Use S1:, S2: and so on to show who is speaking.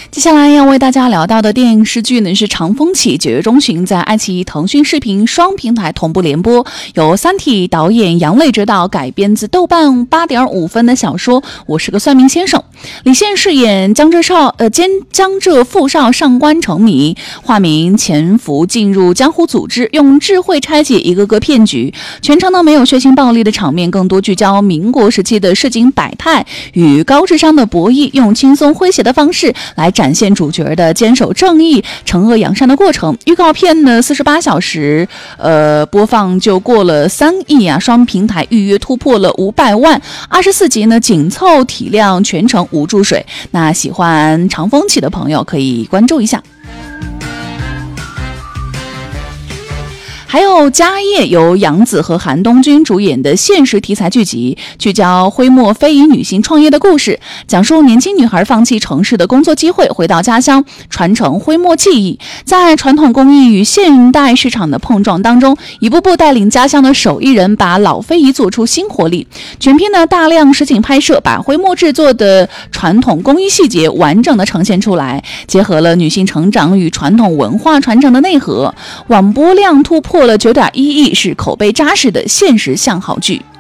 S1: 接下来要为大家聊到的电视剧呢是《长风起》，9月中旬在爱奇艺、腾讯视频双平台同步联播，由三体导演杨磊执导，改编自豆瓣8.5分的小说《我是个算命先生》。李现饰演江浙富少上官成谜，化名潜伏进入江湖组织，用智慧拆解一个个骗局。全程呢没有血腥暴力的场面，更多聚焦民国时期的市井百态与高智商的博弈，用轻松诙谐的方式来展现主角的坚守正义、惩恶扬善的过程。预告片呢48小时播放就过了3亿啊，双平台预约突破了500万，24集呢紧凑体量，全程无注水。那喜欢长风起的朋友可以关注一下。还有家业，由杨紫和韩东君主演的现实题材剧集，聚焦徽墨非遗女性创业的故事，讲述年轻女孩放弃城市的工作机会，回到家乡传承徽墨技艺，在传统工艺与现代市场的碰撞当中，一步步带领家乡的手艺人把老非遗做出新活力。全片呢大量实景拍摄，把徽墨制作的传统工艺细节完整的呈现出来，结合了女性成长与传统文化传承的内核。网播量突破了9.1亿，是口碑扎实的现实向好剧。